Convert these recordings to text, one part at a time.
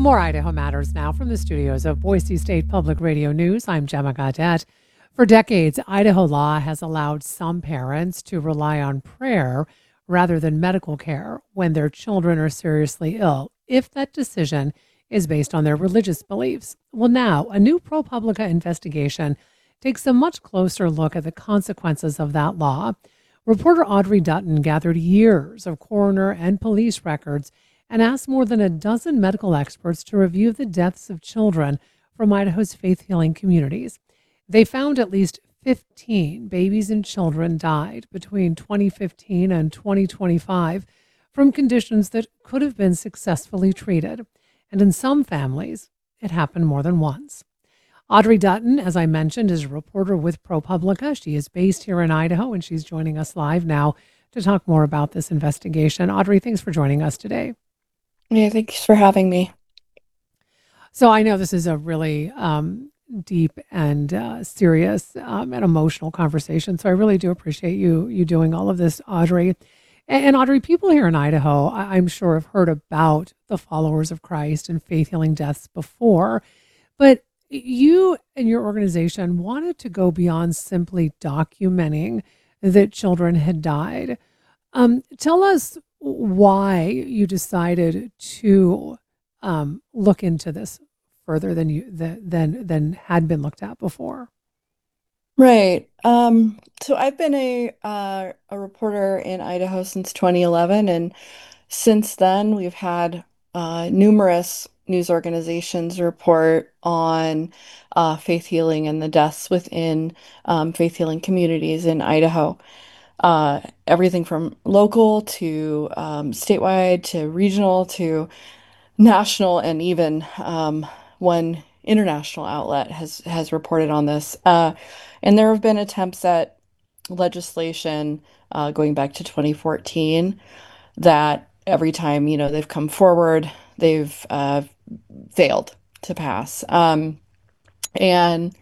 More Idaho Matters now from the studios of Boise State Public Radio News. I'm Gemma Gaudet. For decades, Idaho law has allowed some parents to rely on prayer rather than medical care when their children are seriously ill, if that decision is based on their religious beliefs. Well, now, a new ProPublica investigation takes a much closer look at the consequences of that law. Reporter Audrey Dutton gathered years of coroner and police records and asked more than a dozen medical experts to review the deaths of children from Idaho's faith healing communities. They found at least 15 babies and children died between 2015 and 2025 from conditions that could have been successfully treated. And in some families, it happened more than once. Audrey Dutton, as I mentioned, is a reporter with ProPublica. She is based here in Idaho, and she's joining us live now to talk more about this investigation. Audrey, thanks for joining us today. Yeah, thanks for having me. So I know this is a really deep and serious and emotional conversation. So I really do appreciate you doing all of this, Audrey. And Audrey, people here in Idaho, I'm sure, have heard about the followers of Christ and faith healing deaths before, but you and your organization wanted to go beyond simply documenting that children had died. Tell us why you decided to look into this further than had been looked at before. Right. So I've been a reporter in Idaho since 2011, and since then we've had numerous news organizations report on faith healing and the deaths within faith healing communities in Idaho. Everything from local to statewide to regional to national, and even one international outlet has reported on this. And there have been attempts at legislation going back to 2014 that every time, they've come forward, they've failed to pass. And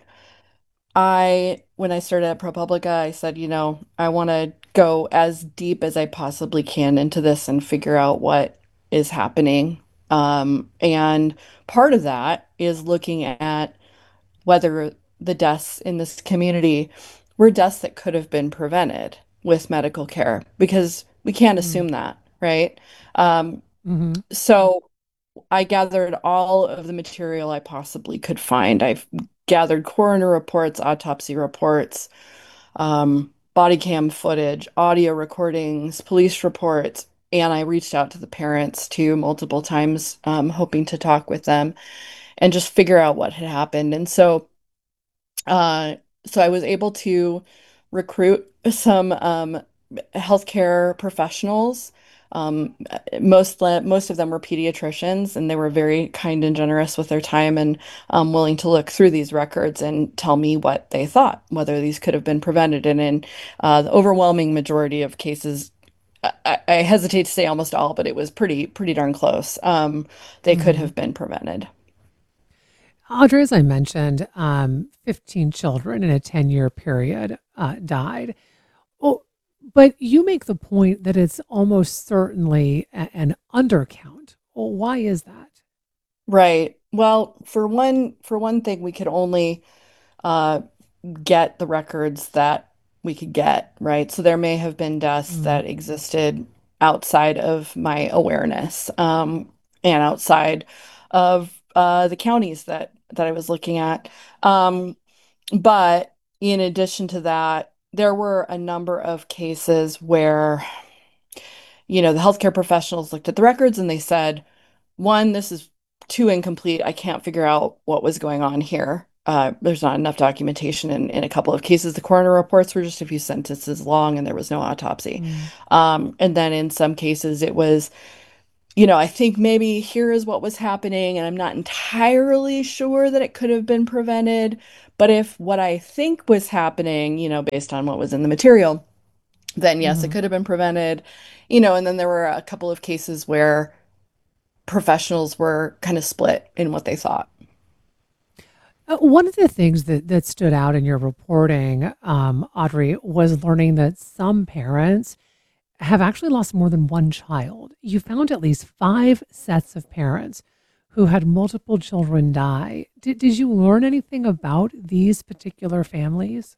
when I started at ProPublica, I said, I want to go as deep as I possibly can into this and figure out what is happening. And part of that is looking at whether the deaths in this community were deaths that could have been prevented with medical care, because we can't assume that, right? Um, Mm-hmm. so I gathered all of the material I possibly could find. I've gathered coroner reports, autopsy reports, body cam footage, audio recordings, police reports, and I reached out to the parents too multiple times, hoping to talk with them and just figure out what had happened. And uh, so I was able to recruit some healthcare professionals. Most of them were pediatricians, and they were very kind and generous with their time and willing to look through these records and tell me what they thought, whether these could have been prevented. And in the overwhelming majority of cases, I hesitate to say almost all, but it was pretty darn close. They could Mm-hmm. have been prevented. Audrey, as I mentioned, 15 children in a 10-year period died. Oh, but you make the point that it's almost certainly an undercount. Well, why is that? Right. Well, for one thing, we could only uh, get the records that we could get, right? So there may have been deaths Mm, that existed outside of my awareness, and outside of the counties that I was looking at. Um, but in addition to that, there were a number of cases where, the healthcare professionals looked at the records and they said, one, this is too incomplete. I can't figure out what was going on here. There's not enough documentation in a couple of cases. The coroner reports were just a few sentences long and there was no autopsy. mm, And then in some cases, it was, I think maybe here is what was happening, and I'm not entirely sure that it could have been prevented. But if what I think was happening, based on what was in the material, then yes, it mhm. could have been prevented. And then there were a couple of cases where professionals were kind of split in what they thought. One of the things that stood out in your reporting, Audrey, was learning that some parents have actually lost more than one child. You found at least five sets of parents who had multiple children die. Did you learn anything about these particular families?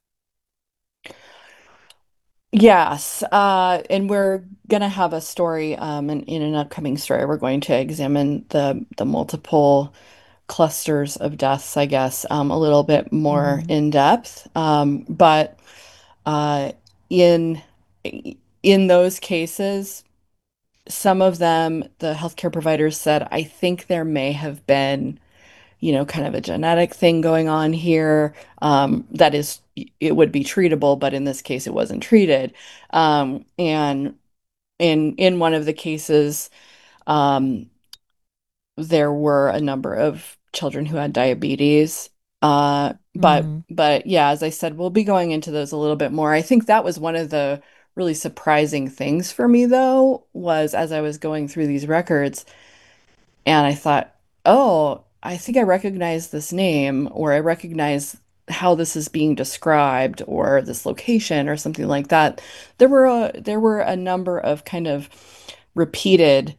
Yes, and we're gonna have a story in an upcoming story. We're going to examine the multiple clusters of deaths, I guess, a little bit more Hmm. in depth. But uh, in in those cases, some of them, the healthcare providers said, I think there may have been, kind of a genetic thing going on here. That is, it would be treatable, but in this case, it wasn't treated. And in one of the cases, um, there were a number of children who had diabetes. Hmm. But yeah, as I said, we'll be going into those a little bit more. I think that was one of the really surprising things for me, though, was as I was going through these records, and I thought, oh, I think I recognize this name, or I recognize how this is being described, or this location, or something like that. There were a number of kind of repeated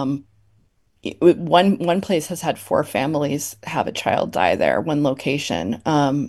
one place has had four families have a child die there, one location.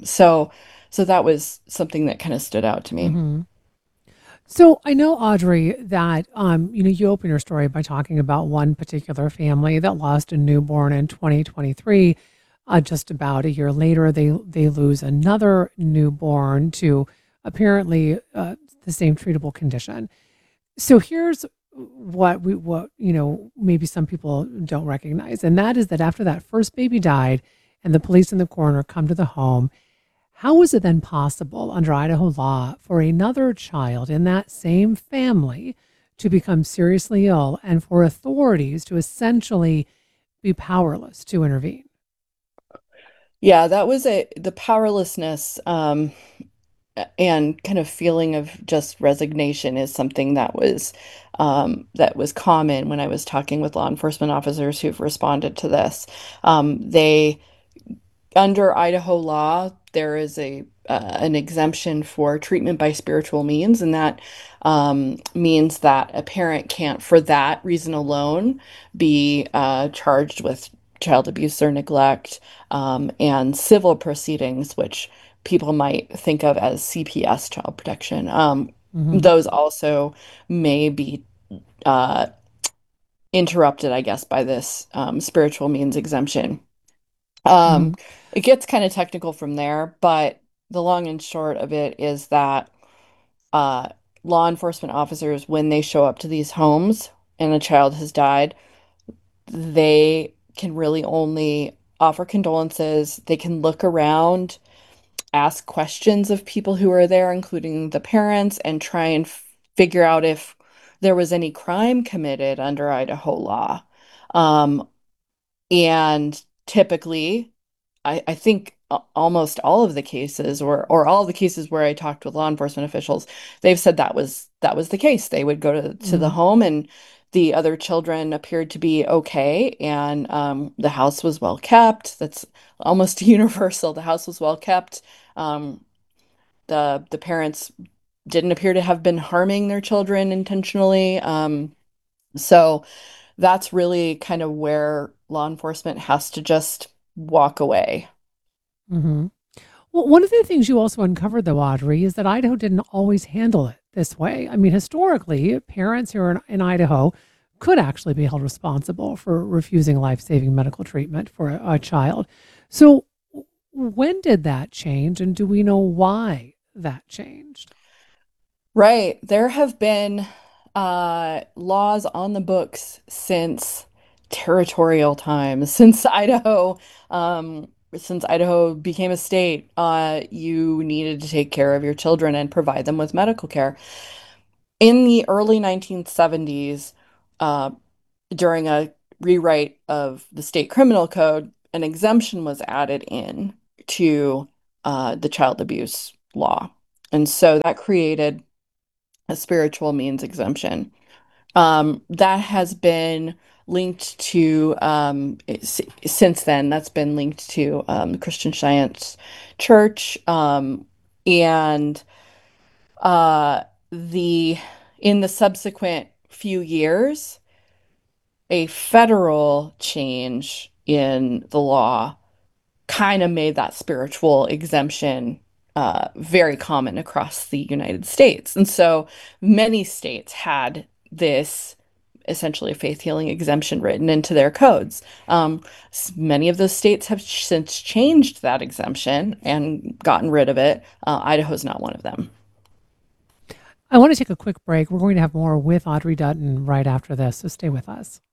So that was something that kind of stood out to me. Hmm. So I know, Audrey, that you open your story by talking about one particular family that lost a newborn in 2023. Just about a year later, they lose another newborn to apparently the same treatable condition. So here's what maybe some people don't recognize, and that is that after that first baby died, and the police and the coroner come to the home, how is it then possible under Idaho law for another child in that same family to become seriously ill and for authorities to essentially be powerless to intervene? Yeah, that was the powerlessness, and kind of feeling of just resignation is something that was common when I was talking with law enforcement officers who've responded to this. They Under Idaho law, there is a an exemption for treatment by spiritual means, and that means that a parent can't, for that reason alone, be charged with child abuse or neglect, and civil proceedings, which people might think of as CPS, child protection. Hmm. Those also may be uh, interrupted, I guess, by this spiritual means exemption. Hmm. Um, it gets kind of technical from there, but the long and short of it is that uh, law enforcement officers, when they show up to these homes and a child has died, they can really only offer condolences. They can look around, ask questions of people who are there, including the parents, and try and figure out if there was any crime committed under Idaho law. Um, and typically, I think almost all of the cases, or all of the cases where I talked with law enforcement officials, they've said that was the case. They would go to the Hmm. home, and the other children appeared to be okay, and the house was well kept. That's almost universal. The house was well kept. Um, the parents didn't appear to have been harming their children intentionally. So that's really kind of where law enforcement has to just walk away. Hmm. Well, one of the things you also uncovered, though, Audrey, is that Idaho didn't always handle it this way. I mean, historically, parents here in Idaho could actually be held responsible for refusing life saving medical treatment for a child. So, when did that change, and do we know why that changed? Right. There have been laws on the books since territorial times, since Idaho became a state. You needed to take care of your children and provide them with medical care. In the early 1970s, uh, during a rewrite of the state criminal code, an exemption was added in to the child abuse law. And so that created a spiritual means exemption. That has been linked to, since then, that's been linked to Christian Science Church. And uh, the in the subsequent few years, a federal change in the law kind of made that spiritual exemption very common across the United States. And so many states had this essentially a faith healing exemption written into their codes. Many of those states have since changed that exemption and gotten rid of it. Idaho's not one of them. I want to take a quick break. We're going to have more with Audrey Dutton right after this, so stay with us.